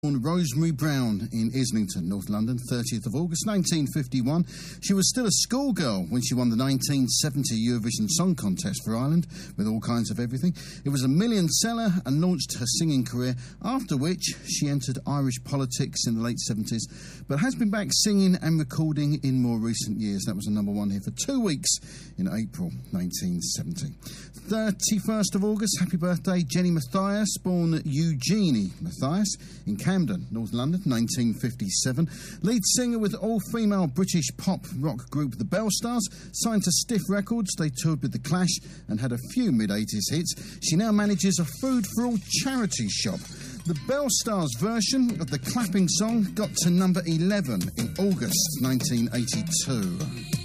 Born Rosemary Brown in Islington, North London, 30th of August 1951. She was still a schoolgirl when she won the 1970 Eurovision Song Contest for Ireland with All Kinds of Everything. It was a million seller and launched her singing career, after which she entered Irish politics in the late 70s, but has been back singing and recording in more recent years. That was a number one here for 2 weeks in April 1970. 31st of August, happy birthday, Jenny Mathias, born Eugenie Mathias in Camden, North London, 1957. Lead singer with all-female British pop rock group The Belstars, signed to Stiff Records. They toured with The Clash and had a few mid-80s hits. She now manages a Food for All charity shop. The Belstars version of the clapping song got to number 11 in August 1982.